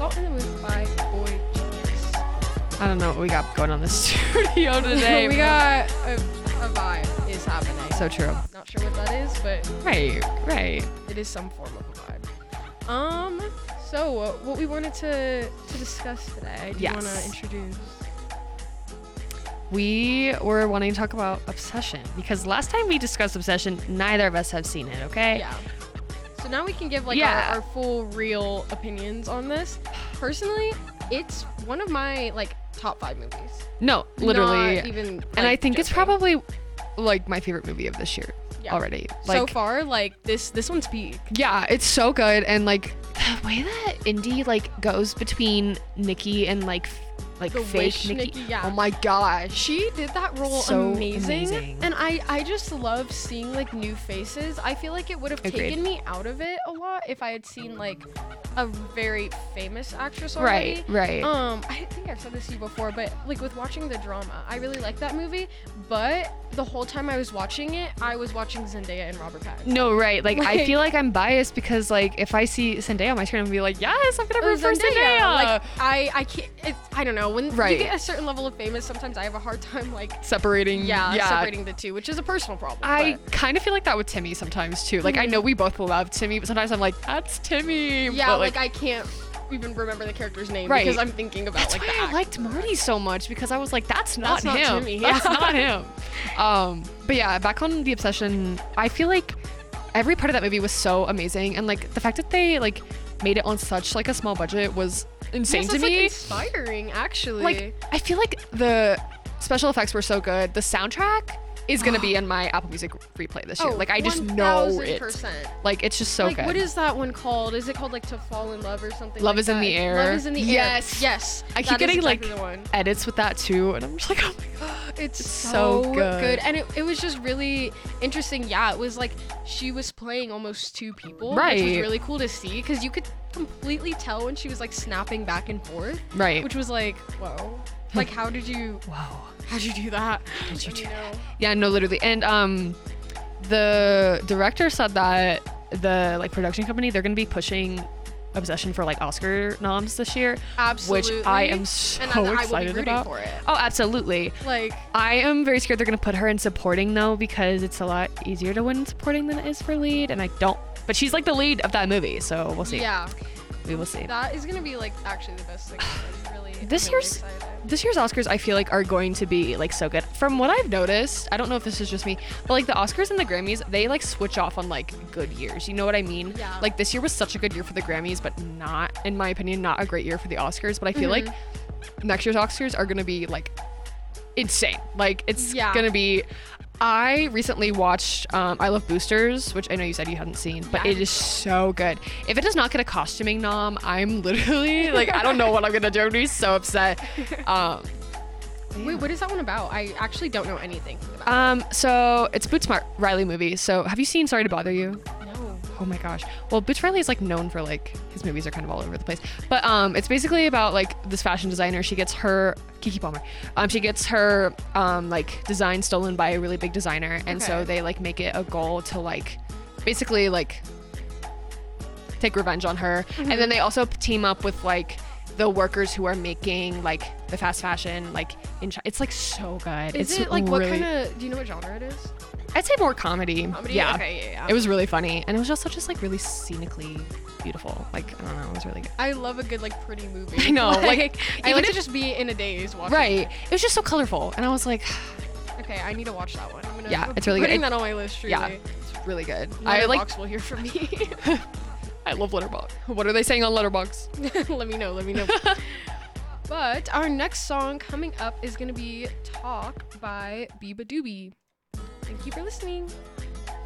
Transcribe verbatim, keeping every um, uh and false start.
out, and then with by Boy Genius. I don't know what we got going on in the studio today. We got a, a vibe is happening. So true. Not sure what that is, but Right, right. it is some form of a vibe. Um, so uh, what we wanted to to discuss today. Do you Yes. want to introduce? We were wanting to talk about Obsession because last time we discussed Obsession, neither of us have seen it, okay? Yeah. So now we can give like Yeah. our, our full real opinions on this. Personally, it's one of my like top five movies. No, literally. Not even. and like, I think it's joking. probably like my favorite movie of this year Yeah. already. Like, so far, like this this one's peak. yeah, it's so good. And like the way that Indy like goes between Nikki and like f- like The fake wish Nikki. Nikki, yeah. Oh my gosh. She did that role So amazing. amazing. And I, I just love seeing like new faces. I feel like it would have Agreed. taken me out of it a lot if I had seen like a very famous actress already. Right, right. Um, I think I've said this to you before, but like with watching the drama, I really like that movie. But the whole time I was watching it, I was watching Zendaya and Robert Pattinson. No, right. Like, I Like- feel like I'm biased because like if I see Zendaya on my screen, I'm gonna be like, yes, I'm gonna Oh, root for Zendaya. Like I, I can't. It's I don't know. When Right. you get a certain level of famous, sometimes I have a hard time like separating. yeah, yeah. separating the two, which is a personal problem. I but- kind of feel like that with Timmy sometimes too. Like I know we both love Timmy, but sometimes I'm like, that's Timmy. yeah, but, like, I can't even remember the character's name Right. because I'm thinking about That's like why the I actor. liked Marty so much because I was like, that's not That's not him. Timmy, That's yeah. not him. Um, but yeah, back on the Obsession, I feel like every part of that movie was so amazing, and like the fact that they like made it on such like a small budget was insane Yes, to that's, like, me. inspiring, actually. Like I feel like the special effects were so good. The soundtrack is gonna be in my Apple Music replay this year. oh, like I just know it. one thousand percent. Like it's just so like, good. what is that one called? Is it called like To Fall in Love or something? Love like is in that? the Air. Love is in the Yes. air. Yes. I keep That is getting exactly like the one. edits with that too, and I'm just like, oh my god, It's so so, good. good. And it, it was just really interesting. Yeah, it was like she was playing almost two people, which was Right. really cool to see because you could completely tell when she was like snapping back and forth, right. which was like, whoa. Like, how did you, Wow. how'd you do that? Did you Let do me know. Yeah, no, literally. And um, the director said that the like production company, they're gonna be pushing Obsession for like Oscar noms this year, Absolutely. which I am so and I, I will be excited rooting about. for it. Oh, absolutely. Like, I am very scared they're gonna put her in supporting though, because it's a lot easier to win supporting than it is for lead, and I don't. But she's like the lead of that movie, so we'll see. yeah, We will see. that is gonna be like actually the best thing. I'm really, This I'm really year's- excited. This year's Oscars, I feel like, are going to be like so good. From what I've noticed, I don't know if this is just me, but like the Oscars and the Grammys, they like switch off on like good years. You know what I mean? Yeah. Like this year was such a good year for the Grammys, but not, in my opinion, not a great year for the Oscars. But I feel Mhm. like next year's Oscars are gonna be like insane. Like it's Yeah. gonna be. I recently watched um, I Love Boosters, which I know you said you hadn't seen, but Yeah. it is so good. If it does not get a costuming nom, I'm literally like, I don't know what I'm gonna do. I'm gonna be so upset. Um, Wait, what is that one about? I actually don't know anything about Um, so it's Boots Mar- Riley movie. So have you seen Sorry to Bother You? it. No. Oh my gosh. Well, Boots Riley is like known for like his movies are kind of all over the place. But um, it's basically about like this fashion designer. She gets her Kiki Palmer. Um, she gets her um like design stolen by a really big designer, and so Okay. they like make it a goal to like basically like take revenge on her. And then they also team up with like the workers who are making like the fast fashion like in China. It's like so good. Is it's it like what really- kind of? Do you know what genre it is? I'd say more comedy. Comedy? Yeah. Okay, yeah, yeah. It was really funny, and it was also just like really scenically beautiful. Like I don't know, it was really good. I love a good like pretty movie. I know, like, I even like to if- just be in a daze watching. Right. it. It was just so colorful, and I was like, Okay, I need to watch that one. I'm gonna, Yeah, I'm it's really good. putting It- that on my list. Truly. yeah, it's really good. I like. Letterboxd will hear from me. I love Letterboxd. What are they saying on Letterboxd? Let me know. Let me know. But our next song coming up is gonna be "Talk" by Biba Doobie. Thank you for listening.